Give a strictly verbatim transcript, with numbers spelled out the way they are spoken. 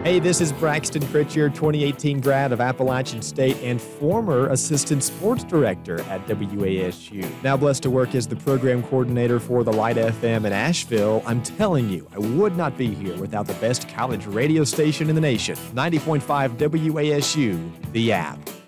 Hey, this is Braxton Pritchard, twenty eighteen grad of Appalachian State and former assistant sports director at W A S U. Now blessed to work as the program coordinator for the Light F M in Asheville. I'm telling you, I would not be here without the best college radio station in the nation. ninety point five W A S U, the app.